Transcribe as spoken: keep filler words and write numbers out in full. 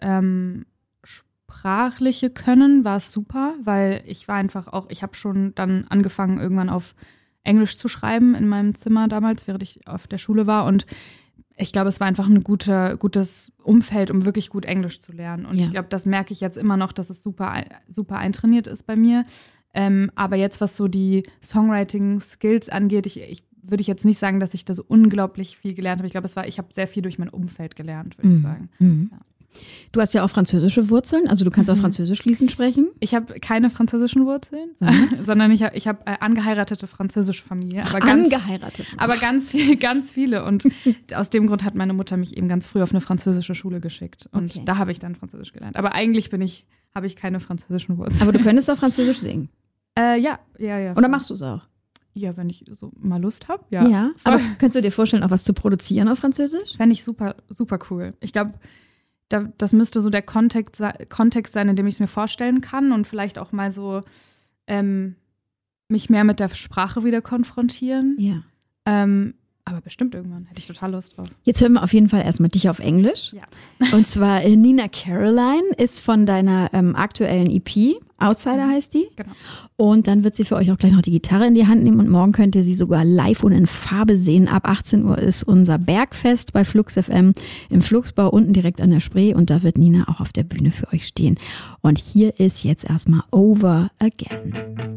ähm, sprachliche Können war es super, weil ich war einfach auch, ich habe schon dann angefangen, irgendwann auf Englisch zu schreiben in meinem Zimmer damals, während ich auf der Schule war. Und ich glaube, es war einfach ein gute, gutes Umfeld, um wirklich gut Englisch zu lernen. Und ja. ich glaube, das merke ich jetzt immer noch, dass es super, super eintrainiert ist bei mir. Ähm, aber jetzt, was so die Songwriting-Skills angeht, ich, ich würde ich jetzt nicht sagen, dass ich da so unglaublich viel gelernt habe. Ich glaube, es war, ich habe sehr viel durch mein Umfeld gelernt, würde mhm. ich sagen. Mhm. Ja. Du hast ja auch französische Wurzeln, also du kannst mhm. auch Französisch fließend sprechen. Ich habe keine französischen Wurzeln, mhm. sondern ich habe ich hab äh, angeheiratete französische Familie. Aber Ach, ganz, angeheiratete. Aber ganz, viel, ganz viele. Und aus dem Grund hat meine Mutter mich eben ganz früh auf eine französische Schule geschickt. Und okay. da habe ich dann Französisch gelernt. Aber eigentlich bin ich, habe ich keine französischen Wurzeln. Aber du könntest auch Französisch singen? Äh, ja, ja, ja. Und dann machst du es auch? Ja, wenn ich so mal Lust habe, ja. Ja, aber könntest du dir vorstellen, auch was zu produzieren auf Französisch? Fände ich super, super cool. Ich glaube, da, das müsste so der Kontext, Kontext sein, in dem ich es mir vorstellen kann und vielleicht auch mal so ähm, mich mehr mit der Sprache wieder konfrontieren. Ja. Ähm, aber bestimmt irgendwann. Hätte ich total Lust drauf. Jetzt hören wir auf jeden Fall erstmal dich auf Englisch. Ja. Und zwar äh, Nina Caroline ist von deiner ähm, aktuellen E P. Outsider heißt die. Genau. Und dann wird sie für euch auch gleich noch die Gitarre in die Hand nehmen und morgen könnt ihr sie sogar live und in Farbe sehen. Ab achtzehn Uhr ist unser Bergfest bei Flux F M im Fluxbau unten direkt an der Spree und da wird Nina auch auf der Bühne für euch stehen. Und hier ist jetzt erstmal Over Again.